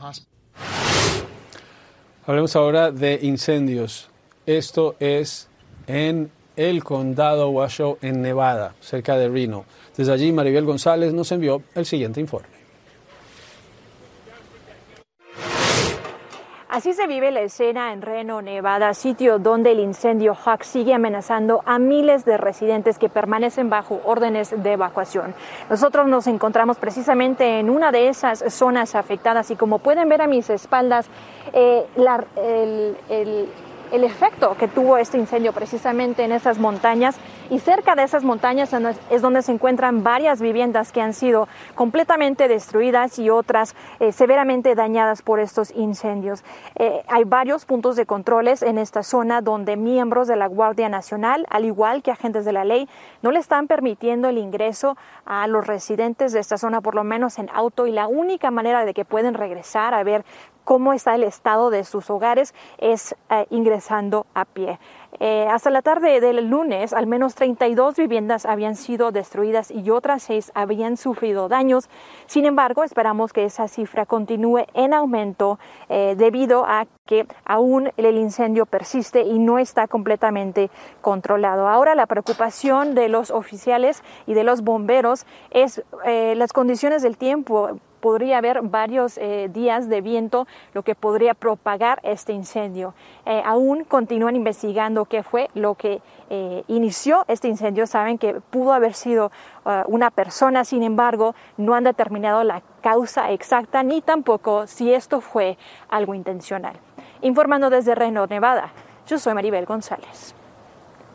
Hablemos ahora de incendios. Esto es en el condado Washoe, en Nevada, cerca de Reno. Desde allí, Maribel González nos envió el siguiente informe. Así se vive la escena en Reno, Nevada, sitio donde el incendio Hawk sigue amenazando a miles de residentes que permanecen bajo órdenes de evacuación. Nosotros nos encontramos precisamente en una de esas zonas afectadas y como pueden ver a mis espaldas, el efecto que tuvo este incendio precisamente en esas montañas, y cerca de esas montañas es donde se encuentran varias viviendas que han sido completamente destruidas y otras severamente dañadas por estos incendios. Hay varios puntos de controles en esta zona donde miembros de la Guardia Nacional, al igual que agentes de la ley, no le están permitiendo el ingreso a los residentes de esta zona, por lo menos en auto, y la única manera de que pueden regresar a ver cómo está el estado de sus hogares es ingresando a pie. Hasta la tarde del lunes, al menos 32 viviendas habían sido destruidas y otras 6 habían sufrido daños. Sin embargo, esperamos que esa cifra continúe en aumento debido a que aún el incendio persiste y no está completamente controlado. Ahora, la preocupación de los oficiales y de los bomberos es las condiciones del tiempo. Podría haber varios días de viento, lo que podría propagar este incendio. Aún continúan investigando qué fue lo que inició este incendio. Saben que pudo haber sido una persona, sin embargo, no han determinado la causa exacta ni tampoco si esto fue algo intencional. Informando desde Reno, Nevada, yo soy Maribel González.